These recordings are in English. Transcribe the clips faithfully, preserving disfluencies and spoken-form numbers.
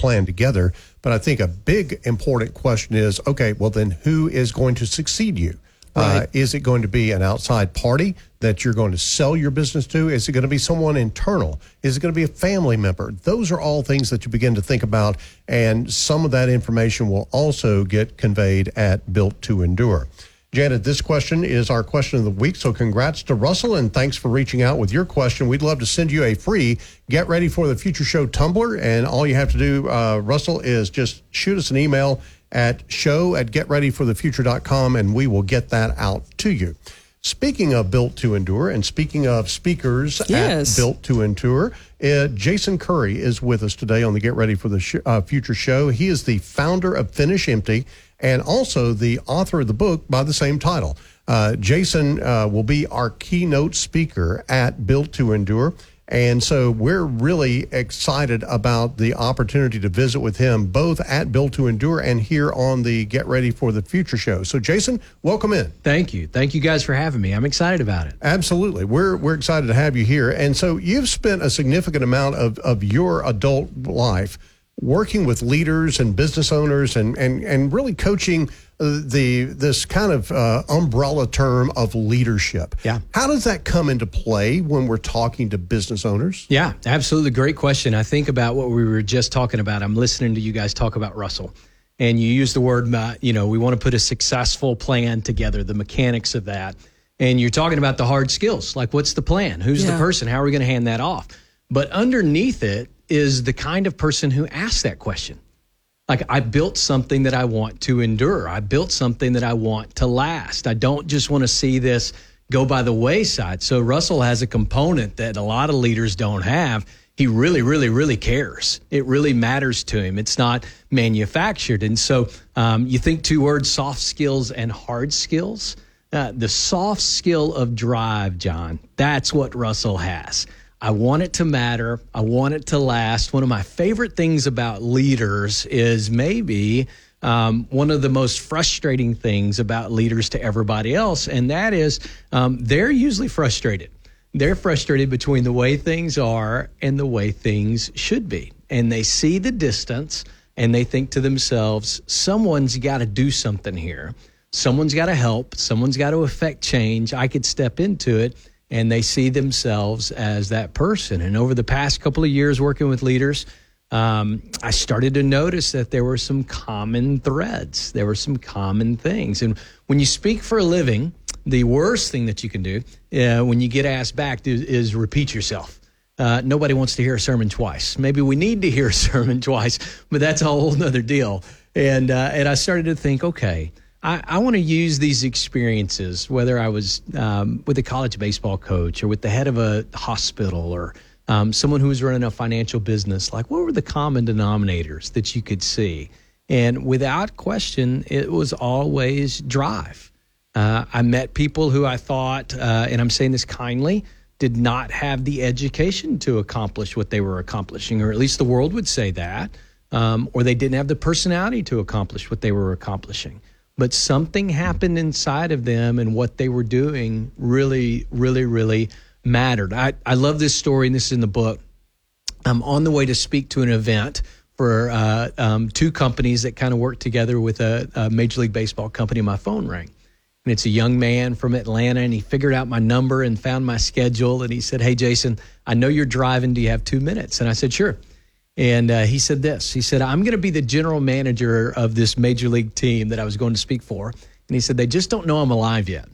plan together. But I think a big important question is, okay, well then who is going to succeed you? Right. Uh, is it going to be an outside party that you're going to sell your business to? Is it going to be someone internal? Is it going to be a family member? Those are all things that you begin to think about, and some of that information will also get conveyed at Built to Endure. Janet, this question is our question of the week, so congrats to Russell, and thanks for reaching out with your question. We'd love to send you a free Get Ready for the Future Show tumbler, and all you have to do, uh, Russell, is just shoot us an email at show at get ready for the future dot com, and we will get that out to you. Speaking of Built to Endure, and speaking of speakers yes. at Built to Endure, uh, Jason Curry is with us today on the Get Ready for the sh- uh, Future show. He is the founder of Finish Empty and also the author of the book by the same title. Uh, Jason uh, will be our keynote speaker at Built to Endure. And so we're really excited about the opportunity to visit with him, both at Built to Endure and here on the Get Ready for the Future show. So, Jason, welcome in. Thank you. Thank you guys for having me. I'm excited about it. Absolutely. We're we're excited to have you here. And so you've spent a significant amount of, of your adult life working with leaders and business owners and, and, and really coaching the this kind of uh, umbrella term of leadership. Yeah. How does that come into play when we're talking to business owners? Yeah, absolutely. Great question. I think about what we were just talking about. I'm listening to you guys talk about Russell. And you use the word, uh, you know, we want to put a successful plan together, the mechanics of that. And you're talking about the hard skills, like what's the plan? Who's yeah. the person? How are we going to hand that off? But underneath it is the kind of person who asks that question. Like, I built something that I want to endure. I built something that I want to last. I don't just want to see this go by the wayside. So Russell has a component that a lot of leaders don't have. He really, really, really cares. It really matters to him. It's not manufactured. And so um, you think two words, soft skills and hard skills. Uh, the soft skill of drive, John, that's what Russell has. I want it to matter. I want it to last. One of my favorite things about leaders is maybe um, one of the most frustrating things about leaders to everybody else, and that is um, they're usually frustrated. They're frustrated between the way things are and the way things should be. And they see the distance and they think to themselves, someone's got to do something here. Someone's got to help. Someone's got to affect change. I could step into it. And they see themselves as that person. And over the past couple of years working with leaders, um, I started to notice that there were some common threads. There were some common things. And when you speak for a living, the worst thing that you can do uh, when you get asked back is, is repeat yourself. Uh, nobody wants to hear a sermon twice. Maybe we need to hear a sermon twice, but that's a whole nother deal. And, uh, and I started to think, okay, I, I want to use these experiences, whether I was um, with a college baseball coach or with the head of a hospital or um, someone who was running a financial business. Like, what were the common denominators that you could see? And without question, it was always drive. Uh, I met people who I thought, uh, and I'm saying this kindly, did not have the education to accomplish what they were accomplishing, or at least the world would say that, um, or they didn't have the personality to accomplish what they were accomplishing. But something happened inside of them, and what they were doing really, really, really mattered. I, I love this story, and this is in the book. I'm on the way to speak to an event for uh, um, two companies that kind of work together with a, a Major League Baseball company. My phone rang, and it's a young man from Atlanta, and he figured out my number and found my schedule, and he said, "Hey, Jason, I know you're driving. Do you have two minutes?" And I said, "Sure." And uh, he said this. He said, "I'm going to be the general manager of this major league team that I was going to speak for." And he said, "They just don't know I'm alive yet."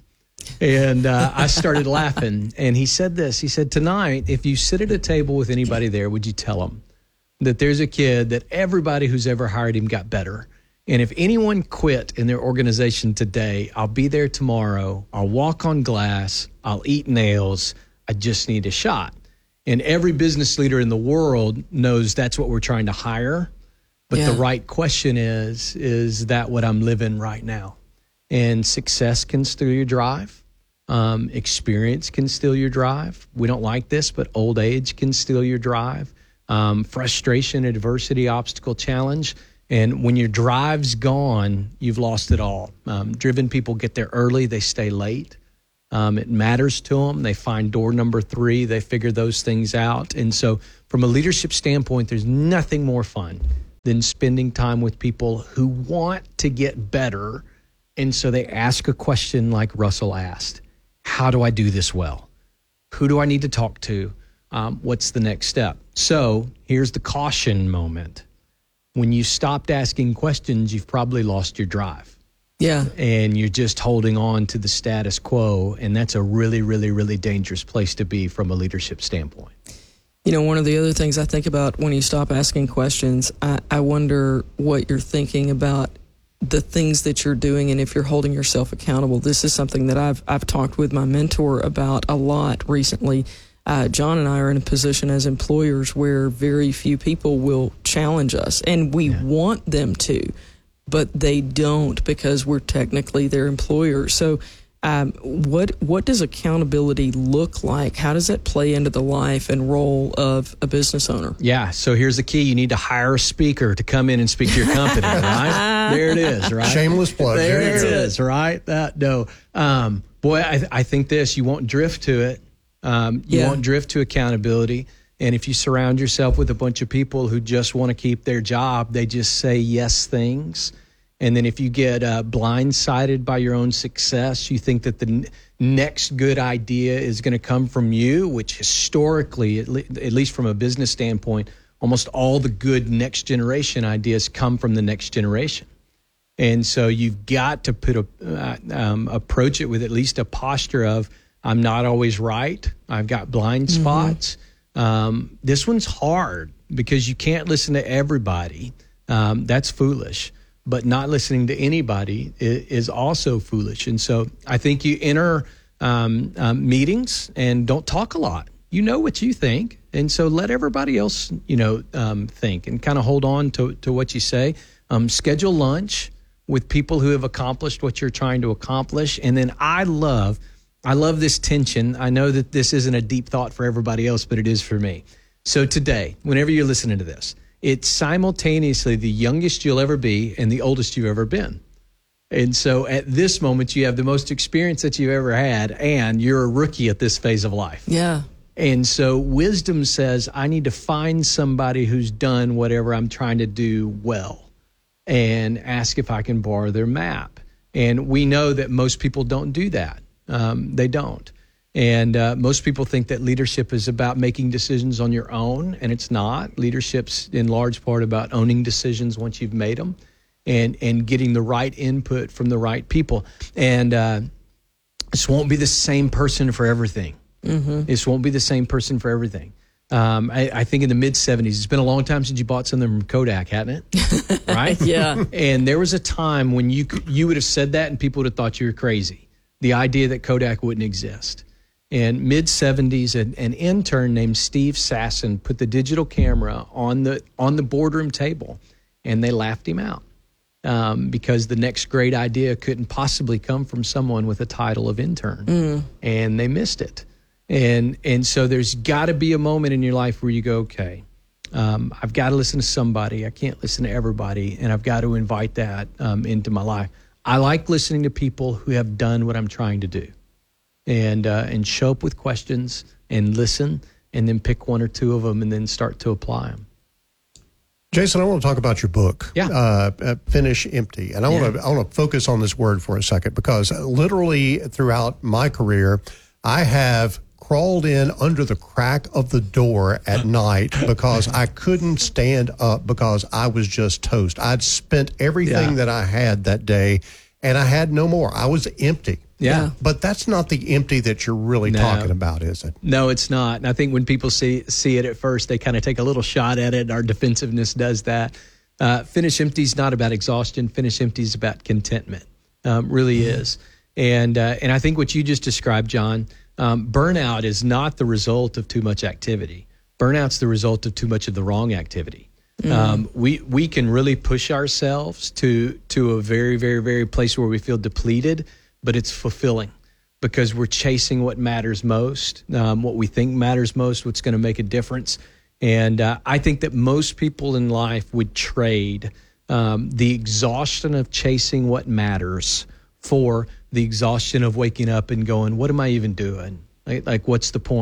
And uh, I started laughing. And he said this. He said, "Tonight, if you sit at a table with anybody there, would you tell them that there's a kid that everybody who's ever hired him got better? And if anyone quit in their organization today, I'll be there tomorrow. I'll walk on glass. I'll eat nails. I just need a shot." And every business leader in the world knows that's what we're trying to hire. But yeah. the right question is, is that what I'm living right now? And success can steal your drive. Um, experience can steal your drive. We don't like this, but old age can steal your drive. Um, frustration, adversity, obstacle, challenge. And when your drive's gone, you've lost it all. Um, driven people get there early. They stay late. Um, it matters to them. They find door number three. They figure those things out. And so from a leadership standpoint, there's nothing more fun than spending time with people who want to get better. And so they ask a question like Russell asked, how do I do this well? Who do I need to talk to? Um, what's the next step? So here's the caution moment. When you stopped asking questions, you've probably lost your drive. Yeah. And you're just holding on to the status quo. And that's a really, really, really dangerous place to be from a leadership standpoint. You know, one of the other things I think about when you stop asking questions, I, I wonder what you're thinking about the things that you're doing and if you're holding yourself accountable. This is something that I've I've talked with my mentor about a lot recently. Uh, John and I are in a position as employers where very few people will challenge us, and we yeah. want them to, but they don't because we're technically their employer. So um, what what does accountability look like? How does that play into the life and role of a business owner? Yeah, so here's the key. You need to hire a speaker to come in and speak to your company, right? There it is, right? Shameless plug. There, there it is, go. right? That, no. Um, boy, I, I think this, you won't drift to it. Um, you Yeah. won't drift to accountability. And if you surround yourself with a bunch of people who just want to keep their job, they just say yes things. And then if you get uh, blindsided by your own success, you think that the n- next good idea is going to come from you, which historically, at, le- at least from a business standpoint, almost all the good next generation ideas come from the next generation. And so you've got to put a, uh, um, approach it with at least a posture of, I'm not always right. I've got blind mm-hmm. spots. Um, this one's hard because you can't listen to everybody. Um, that's foolish. But not listening to anybody is, is also foolish. And so I think you enter um, um, meetings and don't talk a lot. You know what you think. And so let everybody else, you know, um, think and kind of hold on to, to what you say. Um, schedule lunch with people who have accomplished what you're trying to accomplish. And then I love, I love this tension. I know that this isn't a deep thought for everybody else, but it is for me. So today, whenever you're listening to this, it's simultaneously the youngest you'll ever be and the oldest you've ever been. And so at this moment, you have the most experience that you've ever had, and you're a rookie at this phase of life. Yeah. And so wisdom says, I need to find somebody who's done whatever I'm trying to do well and ask if I can borrow their map. And we know that most people don't do that. Um, they don't. And uh, most people think that leadership is about making decisions on your own, and it's not. Leadership's in large part about owning decisions once you've made them and, and getting the right input from the right people. And uh, this won't be the same person for everything. Mm-hmm. This won't be the same person for everything. Um, I, I think in the mid-seventies, it's been a long time since you bought something from Kodak, hadn't it? Right? Yeah. And there was a time when you could, you would have said that and people would have thought you were crazy. The idea that Kodak wouldn't exist. In mid-seventies, an, an intern named Steve Sasson put the digital camera on the on the boardroom table, and they laughed him out um, because the next great idea couldn't possibly come from someone with a title of intern, mm. and they missed it. And and so there's got to be a moment in your life where you go, okay, um, I've got to listen to somebody. I can't listen to everybody, and I've got to invite that um, into my life. I like listening to people who have done what I'm trying to do. And uh, and show up with questions and listen, and then pick one or two of them and then start to apply them. Jason, I want to talk about your book, yeah. uh, uh, Finish Empty. And I yeah. want to I want to focus on this word for a second, because literally throughout my career, I have crawled in under the crack of the door at night because I couldn't stand up because I was just toast. I'd spent everything yeah. that I had that day, and I had no more. I was empty. Yeah. But that's not the empty that you're really no. talking about, is it? No, it's not. And I think when people see see it at first, they kind of take a little shot at it. Our defensiveness does that. Uh, Finish Empty is not about exhaustion. Finish Empty is about contentment. Um, really mm-hmm. is. And uh, and I think what you just described, John, um, burnout is not the result of too much activity. Burnout's the result of too much of the wrong activity. Mm-hmm. Um, we we can really push ourselves to to a very, very, very place where we feel depleted, but it's fulfilling because we're chasing what matters most, um, what we think matters most, what's going to make a difference. And uh, I think that most people in life would trade um, the exhaustion of chasing what matters for the exhaustion of waking up and going, what am I even doing? Like, like what's the point?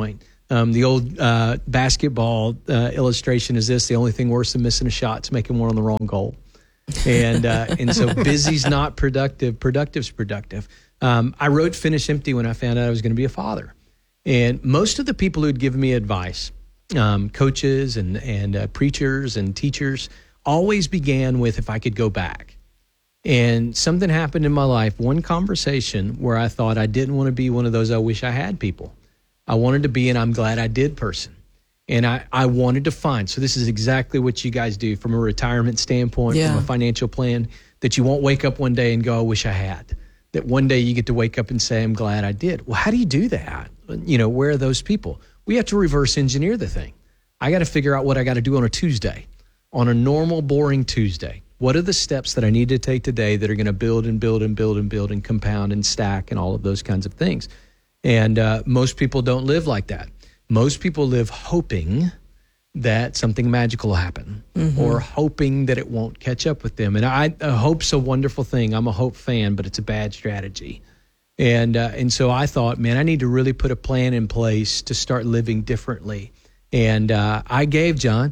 Um, the old uh, basketball uh, illustration is this: the only thing worse than missing a shot is making one on the wrong goal. And uh, and so busy's not productive. Productive's productive. Um, I wrote Finish Empty when I found out I was going to be a father. And most of the people who'd give me advice, um, coaches and, and uh, preachers and teachers, always began with, if I could go back. And something happened in my life, one conversation where I thought I didn't want to be one of those I wish I had people. I wanted to be an I'm glad I did person. And I, I wanted to find, so this is exactly what you guys do from a retirement standpoint, yeah. from a financial plan, that you won't wake up one day and go, I wish I had. That one day you get to wake up and say, I'm glad I did. Well, how do you do that? You know, where are those people? We have to reverse engineer the thing. I got to figure out what I got to do on a Tuesday, on a normal, boring Tuesday. What are the steps that I need to take today that are going to build and build and build and build and compound and stack and all of those kinds of things? And uh, most people don't live like that. Most people live hoping that something magical will happen mm-hmm. or hoping that it won't catch up with them. And I, uh, hope's a wonderful thing. I'm a hope fan, but it's a bad strategy. And uh, and so I thought, man, I need to really put a plan in place to start living differently. And uh, I gave, John,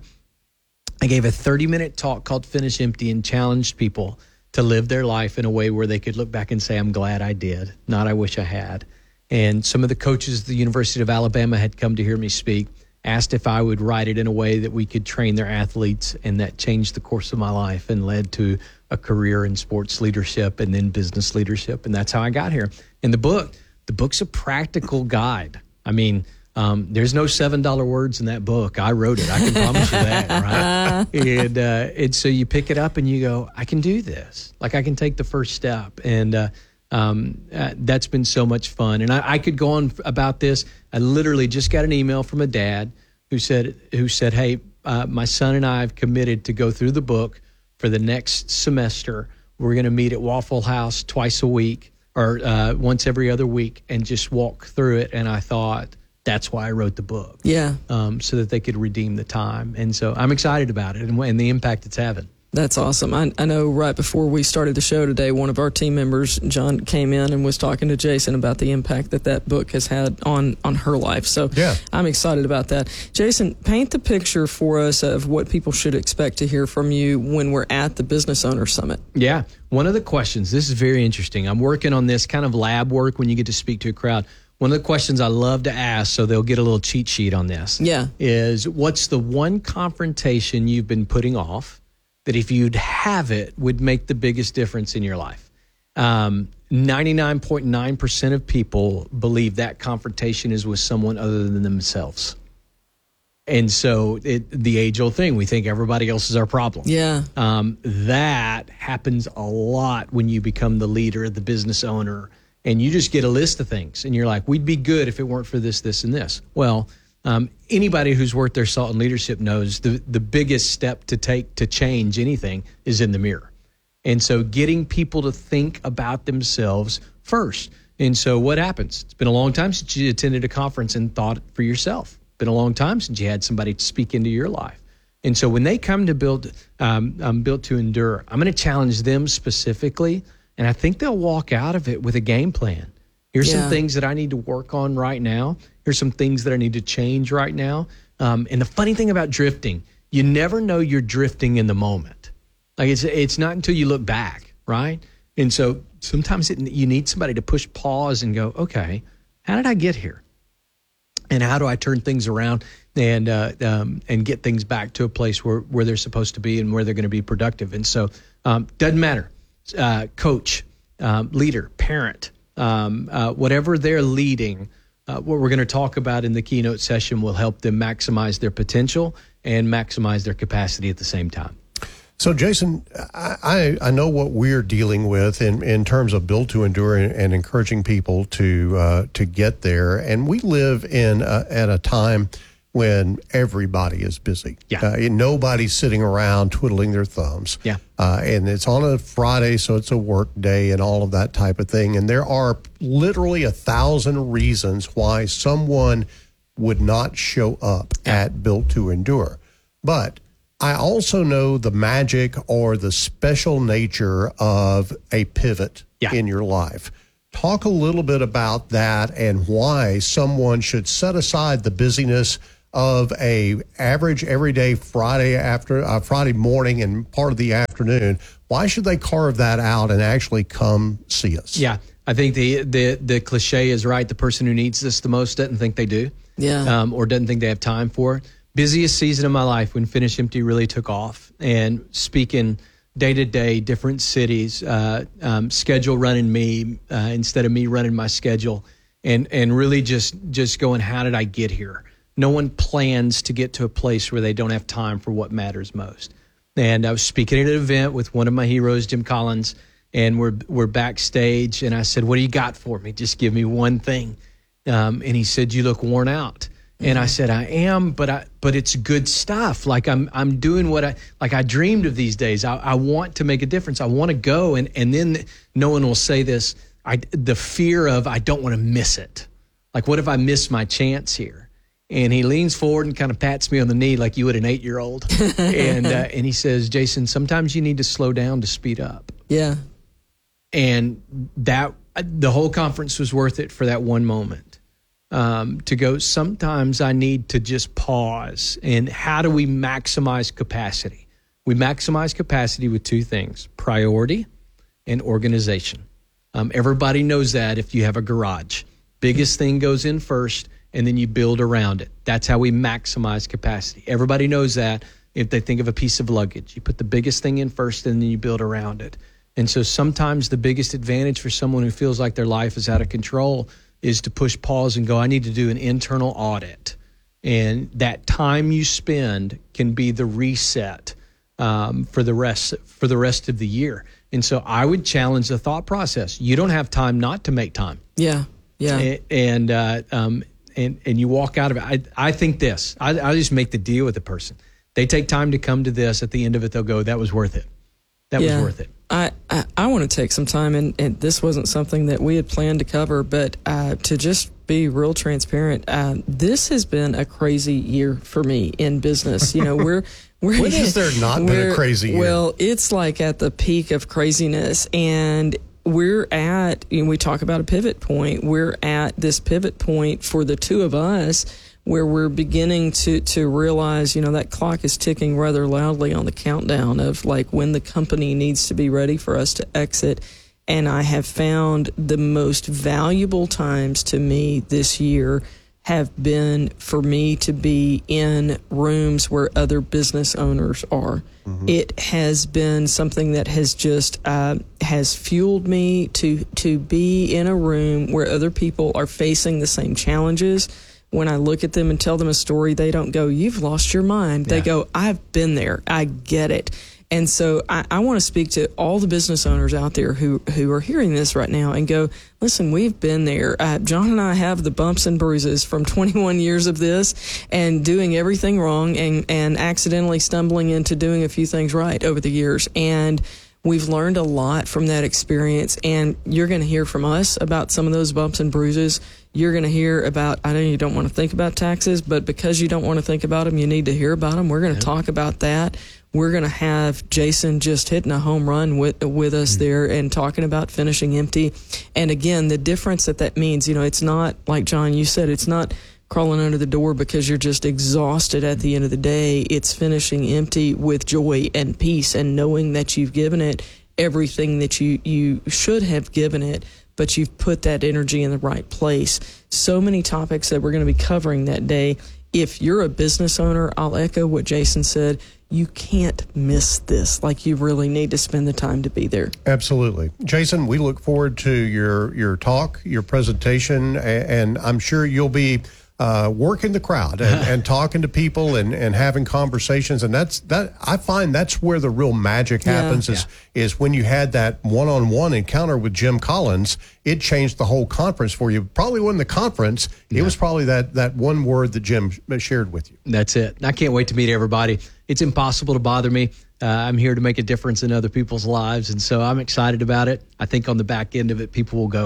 I gave a thirty-minute talk called Finish Empty and challenged people to live their life in a way where they could look back and say, I'm glad I did, not I wish I had. And some of the coaches at the University of Alabama had come to hear me speak, asked if I would write it in a way that we could train their athletes, and that changed the course of my life and led to a career in sports leadership and then business leadership. And that's how I got here. In the book, the book's a practical guide. I mean, um, there's no seven dollar words in that book. I wrote it. I can promise you that, right? and, uh, and so you pick it up and you go, I can do this. Like I can take the first step. And uh, um, uh, that's been so much fun. And I, I could go on about this. I literally just got an email from a dad who said, who said, hey, uh, my son and I have committed to go through the book for the next semester. We're going to meet at Waffle House twice a week or uh, once every other week and just walk through it. And I thought, that's why I wrote the book. Yeah. Um, so that they could redeem the time. And so I'm excited about it and, and the impact it's having. That's awesome. I, I know right before we started the show today, one of our team members, John, came in and was talking to Jason about the impact that that book has had on, on her life. So yeah. I'm excited about that. Jason, paint the picture for us of what people should expect to hear from you when we're at the Business Owner Summit. Yeah. One of the questions, this is very interesting. I'm working on this kind of lab work when you get to speak to a crowd. One of the questions I love to ask, so they'll get a little cheat sheet on this, yeah. is what's the one confrontation you've been putting off that if you'd have it would make the biggest difference in your life? Um, ninety-nine point nine percent of people believe that confrontation is with someone other than themselves. And so it, the age-old thing, we think everybody else is our problem. Yeah. Um, that happens a lot when you become the leader, the business owner, and you just get a list of things. And you're like, we'd be good if it weren't for this, this, and this. Well, Um, anybody who's worth their salt in leadership knows the, the biggest step to take to change anything is in the mirror. And so getting people to think about themselves first. And so what happens? It's been a long time since you attended a conference and thought for yourself. Been a long time since you had somebody to speak into your life. And so when they come to build, um, um, Built to Endure, I'm going to challenge them specifically. And I think they'll walk out of it with a game plan. Here's yeah. some things that I need to work on right now. Here's some things that I need to change right now. Um, and the funny thing about drifting, you never know you're drifting in the moment. Like it's it's not until you look back, right? And so sometimes it, you need somebody to push pause and go, okay, how did I get here? And how do I turn things around and uh, um, and get things back to a place where, where they're supposed to be and where they're going to be productive? And so um, doesn't matter, uh, coach, um, leader, parent, um, uh, whatever they're leading, Uh, what we're going to talk about in the keynote session will help them maximize their potential and maximize their capacity at the same time. So, Jason, I, I, I know what we're dealing with in, in terms of Built to Endure and, and encouraging people to uh, to get there. And we live in a, at a time when everybody is busy. Yeah. Uh, nobody's sitting around twiddling their thumbs. Yeah. Uh, and it's on a Friday, so it's a work day and all of that type of thing. And there are literally a thousand reasons why someone would not show up Yeah. at Built to Endure. But I also know the magic or the special nature of a pivot Yeah. in your life. Talk a little bit about that and why someone should set aside the busyness of a average everyday Friday after uh, Friday morning and part of the afternoon. Why should they carve that out and actually come see us? Yeah, I think the the the cliche is right. The person who needs this the most doesn't think they do, Yeah. um, or doesn't think they have time for it. Busiest season of my life when Finish Empty really took off, and speaking day to day, different cities, uh, um, schedule running me uh, instead of me running my schedule, and and really just just going, how did I get here? No one plans to get to a place where they don't have time for what matters most. And I was speaking at an event with one of my heroes, Jim Collins, and we're we're backstage, and I said, "What do you got for me? Just give me one thing." Um, and he said, "You look worn out." And I said, I am, but I, but it's good stuff. Like I'm, I'm doing what I, like I dreamed of these days. I, I want to make a difference. I want to go. And, and then no one will say this. I, the fear of, I don't want to miss it. Like, what if I miss my chance here? And he leans forward and kind of pats me on the knee like you would an eight-year-old. and, uh, and he says, Jason, sometimes you need to slow down to speed up. Yeah. And that, the whole conference was worth it for that one moment. Um, to go, sometimes I need to just pause. And how do we maximize capacity? We maximize capacity with two things, priority and organization. Um, everybody knows that if you have a garage. Biggest thing goes in first, and then you build around it. That's how we maximize capacity. Everybody knows that if they think of a piece of luggage. You put the biggest thing in first, and then you build around it. And so sometimes the biggest advantage for someone who feels like their life is out of control is to push pause and go, I need to do an internal audit. And that time you spend can be the reset um, for the rest for the rest of the year. And so I would challenge the thought process. You don't have time not to make time. Yeah. Yeah. And and uh, um, and, and you walk out of it. I, I think this. I, I just make the deal with the person. They take time to come to this. At the end of it, they'll go, that was worth it. That yeah. was worth it. I, I, I want to take some time, and, and this wasn't something that we had planned to cover, but uh, to just be real transparent, uh, this has been a crazy year for me in business. You know, we're we're When has there not been a crazy year? Well, it's like at the peak of craziness, and we're at, you know, we talk about a pivot point. We're at this pivot point for the two of us, where we're beginning to, to realize, you know, that clock is ticking rather loudly on the countdown of like when the company needs to be ready for us to exit. And I have found the most valuable times to me this year have been for me to be in rooms where other business owners are. Mm-hmm. It has been something that has just uh, has fueled me to to be in a room where other people are facing the same challenges. When I look at them and tell them a story, they don't go, you've lost your mind. They Yeah. go, I've been there. I get it. And so I, I want to speak to all the business owners out there who, who are hearing this right now and go, listen, we've been there. Uh, John and I have the bumps and bruises from twenty-one years of this and doing everything wrong and, and accidentally stumbling into doing a few things right over the years. And we've learned a lot from that experience, and you're going to hear from us about some of those bumps and bruises. You're going to hear about, I know you don't want to think about taxes, but because you don't want to think about them, you need to hear about them. We're going to yeah. talk about that. We're going to have Jason just hitting a home run with with us mm-hmm. there and talking about finishing empty. And again, the difference that that means, you know, it's not, like John, you said, it's not crawling under the door because you're just exhausted at the end of the day. It's finishing empty with joy and peace and knowing that you've given it everything that you, you should have given it, but you've put that energy in the right place. So many topics that we're going to be covering that day. If you're a business owner, I'll echo what Jason said. You can't miss this. Like, you really need to spend the time to be there. Absolutely. Jason, we look forward to your, your talk, your presentation, and I'm sure you'll be uh, working the crowd and, and talking to people and, and having conversations. And that's that. I find that's where the real magic happens. Yeah. Is yeah. is when you had that one-on-one encounter with Jim Collins. It changed the whole conference for you. Probably wasn't the conference. Yeah. It was probably that that one word that Jim shared with you. That's it. I can't wait to meet everybody. It's impossible to bother me. Uh, I'm here to make a difference in other people's lives, and so I'm excited about it. I think on the back end of it, people will go,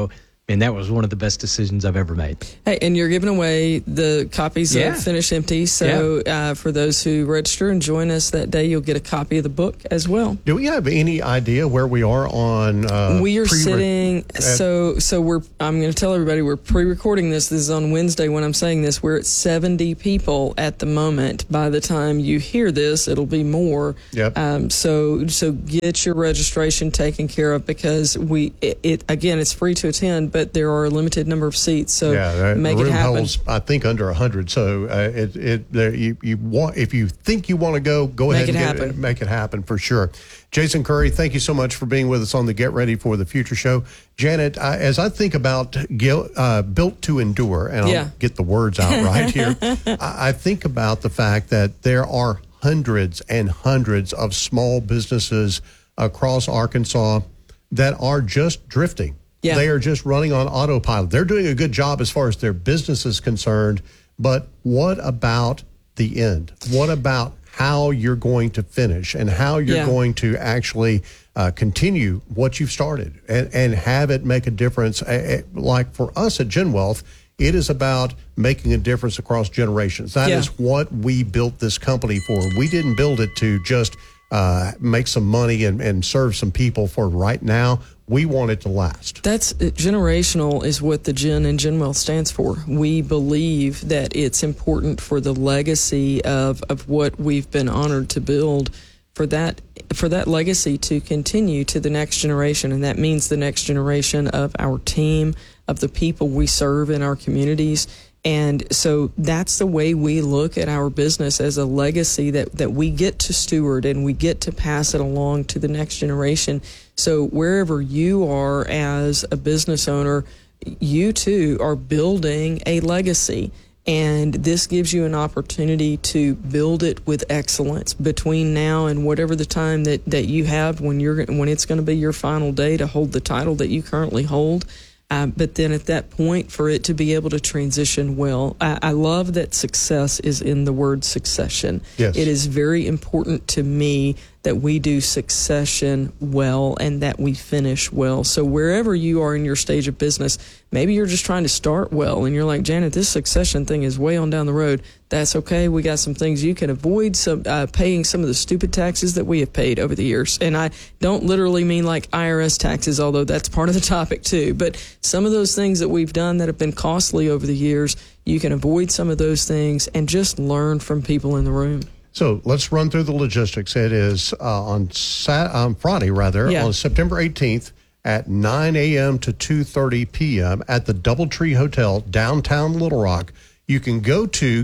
And that was one of the best decisions I've ever made. Hey, and you're giving away the copies Yeah. of Finish Empty. So uh, for those who register and join us that day, you'll get a copy of the book as well. Do we have any idea where we are on? Uh, we are pre- sitting. uh, so so we're. I'm going to tell everybody we're pre-recording this. This is on Wednesday when I'm saying this. We're at seventy people at the moment. By the time you hear this, it'll be more. Yep. Um, so so get your registration taken care of because we it, it again it's free to attend, but there are a limited number of seats. So yeah, that make room it happen. holds, I think, under a hundred. So uh, it it there, you you want if you think you want to go, go Make ahead and it get happen. it, make it happen for sure. Jason Curry, thank you so much for being with us on the Get Ready for the Future show. Janet, I, as I think about Gil- uh, Built to Endure, and Yeah. I'll get the words out right here, I, I think about the fact that there are hundreds and hundreds of small businesses across Arkansas that are just drifting. Yeah. They are just running on autopilot. They're doing a good job as far as their business is concerned, but what about the end? What about how you're going to finish and how you're Yeah. going to actually uh, continue what you've started and, and have it make a difference? Uh, uh, like for us at GenWealth, it is about making a difference across generations. That Yeah. is what we built this company for. We didn't build it to just uh, make some money and, and serve some people for right now. We want it to last. That's uh, generational is what the Gen and GenWealth stands for. We believe that it's important for the legacy of, of what we've been honored to build for that for that legacy to continue to the next generation, and that means the next generation of our team, of the people we serve in our communities. And so that's the way we look at our business, as a legacy that, that we get to steward and we get to pass it along to the next generation. So wherever you are as a business owner, you too are building a legacy. And this gives you an opportunity to build it with excellence between now and whatever the time that, that you have when you're when it's going to be your final day to hold the title that you currently hold. Uh, but then at that point, for it to be able to transition well, I, I love that success is in the word succession. Yes. It is very important to me that we do succession well and that we finish well. So wherever you are in your stage of business, maybe you're just trying to start well and you're like, Janet, this succession thing is way on down the road. That's okay. We got some things you can avoid, some uh, paying some of the stupid taxes that we have paid over the years. And I don't literally mean like I R S taxes, although that's part of the topic too. But some of those things that we've done that have been costly over the years, you can avoid some of those things and just learn from people in the room. So let's run through the logistics. It is uh, on Sat- on Friday, rather, Yeah. on September eighteenth at nine a.m. to two thirty p.m. at the Doubletree Hotel, downtown Little Rock. You can go to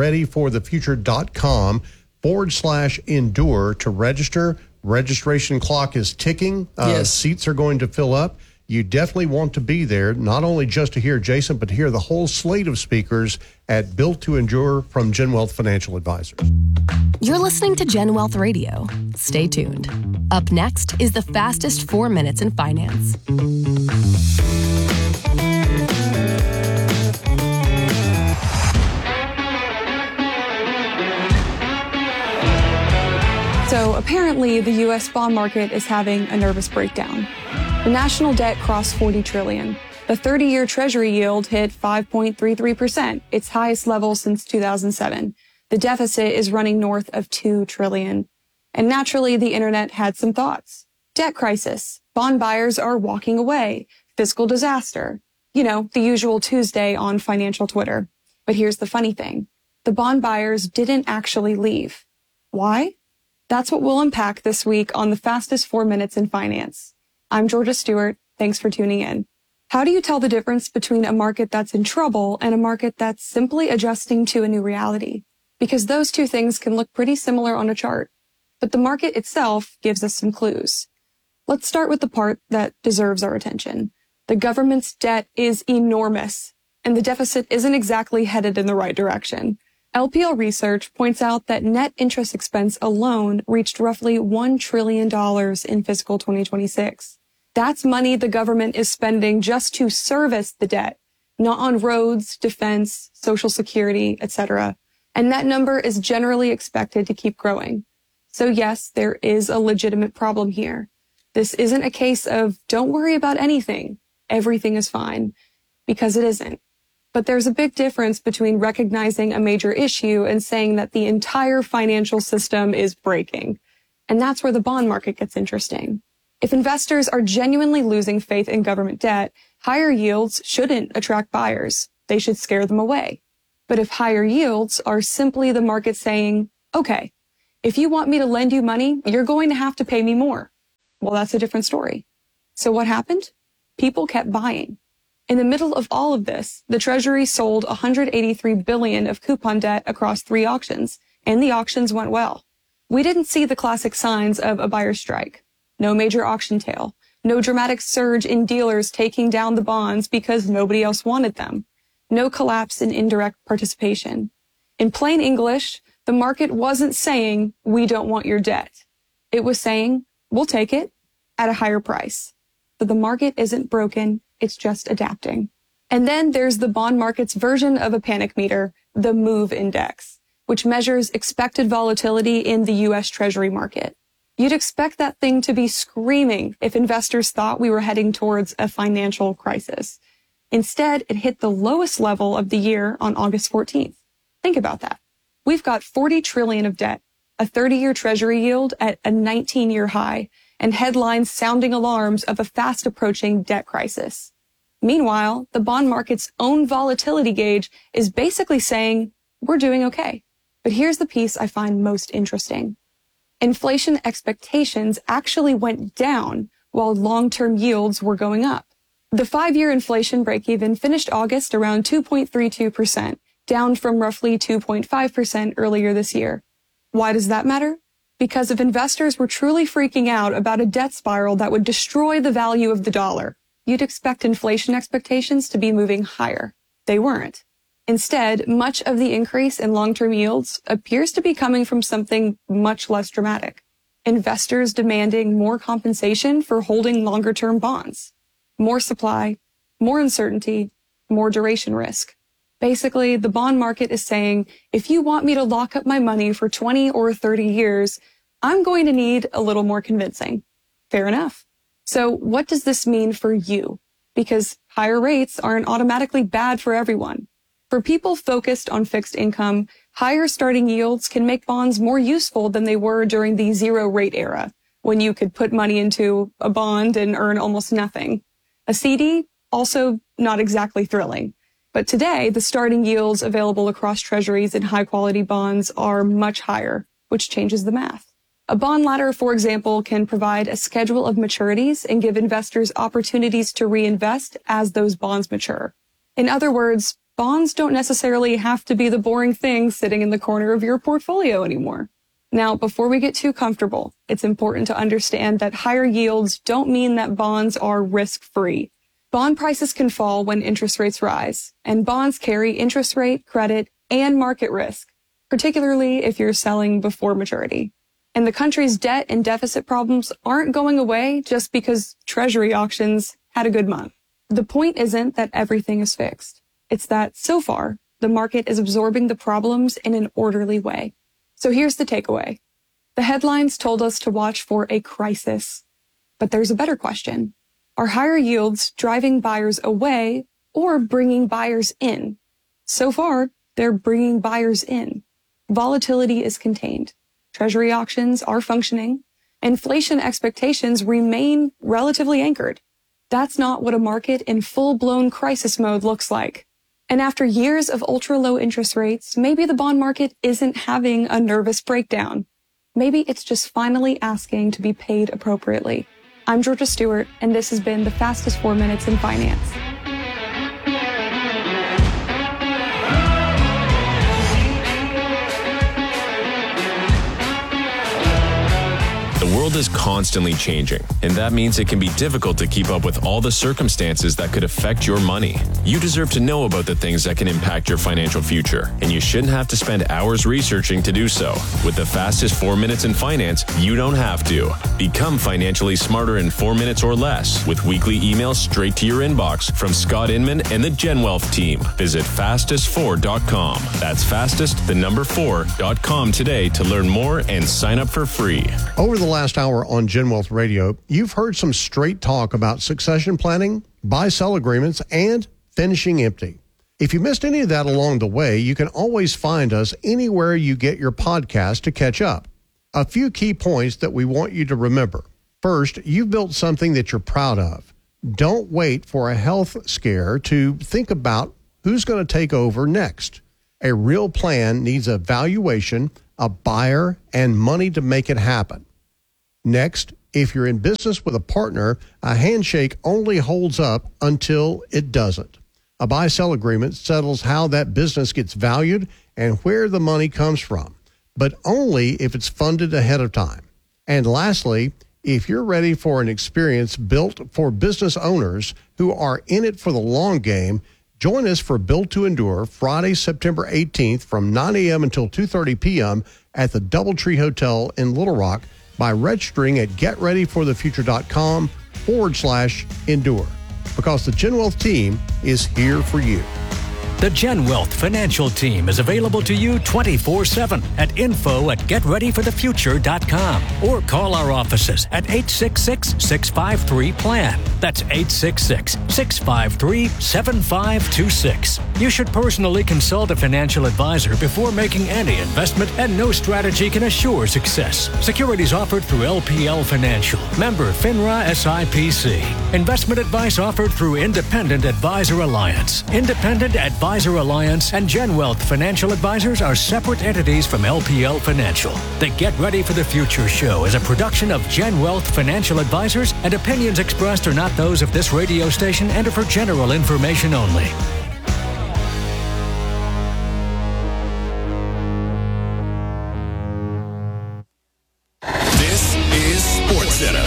getreadyforthefuture.com forward slash endure to register. Registration clock is ticking. Uh, Yes. Seats are going to fill up. You definitely want to be there, not only just to hear Jason, but to hear the whole slate of speakers at Built to Endure from GenWealth Financial Advisors. You're listening to GenWealth Radio. Stay tuned. Up next is the fastest four minutes in finance. So apparently the U S bond market is having a nervous breakdown. The national debt crossed forty trillion dollars. The thirty-year Treasury yield hit five point three three percent, its highest level since two thousand seven. The deficit is running north of two trillion dollars. And naturally, the internet had some thoughts. Debt crisis. Bond buyers are walking away. Fiscal disaster. You know, the usual Tuesday on financial Twitter. But here's the funny thing. The bond buyers didn't actually leave. Why? That's what we'll unpack this week on the fastest four minutes in finance. I'm Georgia Stewart. Thanks for tuning in. How do you tell the difference between a market that's in trouble and a market that's simply adjusting to a new reality? Because those two things can look pretty similar on a chart. But the market itself gives us some clues. Let's start with the part that deserves our attention. The government's debt is enormous, and the deficit isn't exactly headed in the right direction. L P L research points out that net interest expense alone reached roughly one trillion dollars in fiscal twenty twenty-six. That's money the government is spending just to service the debt, not on roads, defense, Social Security, et cetera. And that number is generally expected to keep growing. So yes, there is a legitimate problem here. This isn't a case of don't worry about anything. everything is fine, because it isn't. But there's a big difference between recognizing a major issue and saying that the entire financial system is breaking. And that's where the bond market gets interesting. If investors are genuinely losing faith in government debt, higher yields shouldn't attract buyers. They should scare them away. But if higher yields are simply the market saying, okay, if you want me to lend you money, you're going to have to pay me more. Well, that's a different story. So what happened? People kept buying. In the middle of all of this, the Treasury sold one hundred eighty-three billion dollars of coupon debt across three auctions, and the auctions went well. We didn't see the classic signs of a buyer's strike. No major auction tail. No dramatic surge in dealers taking down the bonds because nobody else wanted them. No collapse in indirect participation. In plain English, the market wasn't saying, we don't want your debt. It was saying, we'll take it at a higher price. But the market isn't broken, it's just adapting. And then there's the bond market's version of a panic meter, the MOVE Index, which measures expected volatility in the U S Treasury market. You'd expect that thing to be screaming if investors thought we were heading towards a financial crisis. Instead, it hit the lowest level of the year on August fourteenth. Think about that. We've got forty trillion dollars of debt, a thirty-year Treasury yield at a nineteen-year high, and headlines sounding alarms of a fast approaching debt crisis. Meanwhile, the bond market's own volatility gauge is basically saying, we're doing okay. But here's the piece I find most interesting. Inflation expectations actually went down while long-term yields were going up. The five-year inflation break-even finished August around two point three two percent, down from roughly two point five percent earlier this year. Why does that matter? Because if investors were truly freaking out about a debt spiral that would destroy the value of the dollar, you'd expect inflation expectations to be moving higher. They weren't. Instead, much of the increase in long-term yields appears to be coming from something much less dramatic. Investors demanding more compensation for holding longer-term bonds. More supply, more uncertainty, more duration risk. Basically, the bond market is saying, if you want me to lock up my money for twenty or thirty years, I'm going to need a little more convincing. Fair enough. So what does this mean for you? Because higher rates aren't automatically bad for everyone. For people focused on fixed income, higher starting yields can make bonds more useful than they were during the zero rate era, when you could put money into a bond and earn almost nothing. A C D, also not exactly thrilling. But today, the starting yields available across treasuries and high-quality bonds are much higher, which changes the math. A bond ladder, for example, can provide a schedule of maturities and give investors opportunities to reinvest as those bonds mature. In other words, bonds don't necessarily have to be the boring thing sitting in the corner of your portfolio anymore. Now, before we get too comfortable, it's important to understand that higher yields don't mean that bonds are risk-free. Bond prices can fall when interest rates rise, and bonds carry interest rate, credit, and market risk, particularly if you're selling before maturity. And the country's debt and deficit problems aren't going away just because Treasury auctions had a good month. The point isn't that everything is fixed. It's that, so far, the market is absorbing the problems in an orderly way. So here's the takeaway. The headlines told us to watch for a crisis. But there's a better question. Are higher yields driving buyers away or bringing buyers in? So far, they're bringing buyers in. Volatility is contained. Treasury auctions are functioning. Inflation expectations remain relatively anchored. That's not what a market in full-blown crisis mode looks like. And after years of ultra-low interest rates, maybe the bond market isn't having a nervous breakdown. Maybe it's just finally asking to be paid appropriately. I'm Georgia Stewart, and this has been the fastest four minutes in finance. The world is constantly changing, and that means it can be difficult to keep up with all the circumstances that could affect your money. You deserve to know about the things that can impact your financial future, and you shouldn't have to spend hours researching to do so. With the fastest four minutes in finance, you don't have to. Become financially smarter in four minutes or less with weekly emails straight to your inbox from Scott Inman and the GenWealth team. Visit fastest four dot com. That's fastest, the number four, dot com today to learn more and sign up for free. Over the last last hour on Gen Wealth Radio, you've heard some straight talk about succession planning, buy-sell agreements, and finishing empty. If you missed any of that along the way, you can always find us anywhere you get your podcast to catch up. A few key points that we want you to remember. First, you've built something that you're proud of. Don't wait for a health scare to think about who's going to take over next. A real plan needs a valuation, a buyer, and money to make it happen. Next, if you're in business with a partner, a handshake only holds up until it doesn't. A buy-sell agreement settles how that business gets valued and where the money comes from, but only if it's funded ahead of time. And lastly, if you're ready for an experience built for business owners who are in it for the long game, join us for Built to Endure Friday, September eighteenth from nine a.m. until two thirty p.m. at the Doubletree Hotel in Little Rock by registering at getreadyforthefuture.com forward slash endure. Because the Gen Wealth team is here for you. The Gen Wealth financial team is available to you twenty-four seven at info at get ready for the future dot com or call our offices at eight six six, six five three, P L A N. That's eight six six, six five three, seven five two six. You should personally consult a financial advisor before making any investment, and no strategy can assure success. Securities offered through L P L Financial. Member FINRA S I P C. Investment advice offered through Independent Advisor Alliance. Independent Advisor Advisor Alliance and Gen Wealth Financial Advisors are separate entities from L P L Financial. The Get Ready for the Future show is a production of Gen Wealth Financial Advisors, and opinions expressed are not those of this radio station and are for general information only. This is SportsCenter.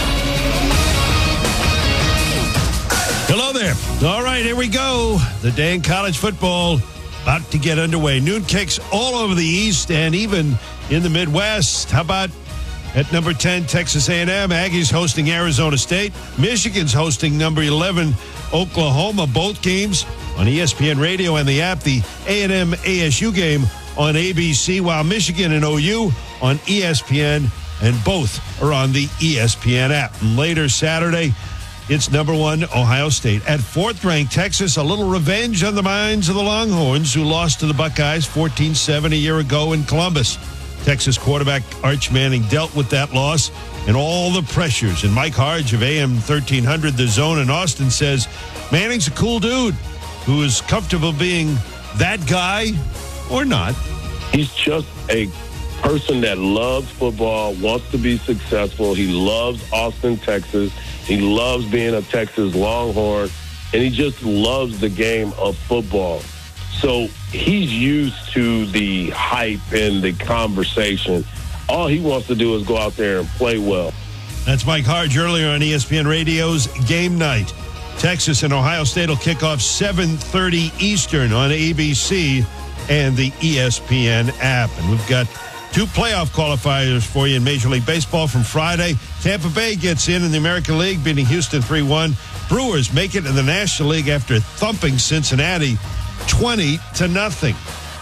Hello there. All right, here we go. The day in college football about to get underway. Noon kicks all over the East and even in the Midwest. How about at number ten, Texas A and M? Aggies hosting Arizona State. Michigan's hosting number eleven, Oklahoma. Both games on E S P N Radio and the app. The A and M A S U game on A B C, while Michigan and O U on E S P N, and both are on the E S P N app. And later Saturday, it's number one, Ohio State. At fourth-ranked Texas, a little revenge on the minds of the Longhorns, who lost to the Buckeyes fourteen seven a year ago in Columbus. Texas quarterback Arch Manning dealt with that loss and all the pressures. And Mike Harge of A M thirteen hundred, The Zone in Austin, says Manning's a cool dude who is comfortable being that guy or not. He's just a person that loves football, wants to be successful. He loves Austin, Texas. He loves being a Texas Longhorn, and he just loves the game of football. So he's used to the hype and the conversation. All he wants to do is go out there and play well. That's Mike Harge earlier on E S P N Radio's Game Night. Texas and Ohio State will kick off seven thirty Eastern on A B C and the E S P N app. And we've got two playoff qualifiers for you in Major League Baseball from Friday. Tampa Bay gets in in the American League, beating Houston three one. Brewers make it in the National League after thumping Cincinnati twenty to nothing.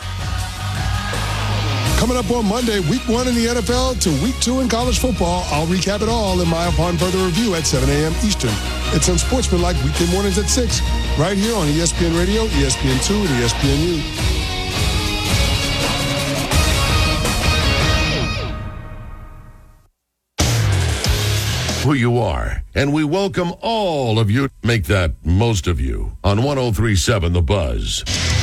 Coming up on Monday, week one in the N F L to week two in college football. I'll recap it all in my Upon Further Review at seven a.m. Eastern. It's on Sportsmanlike weekday mornings at six, right here on E S P N Radio, E S P N two, and E S P N U. Who you are, and we welcome all of you. Make that most of you on one oh three point seven The Buzz.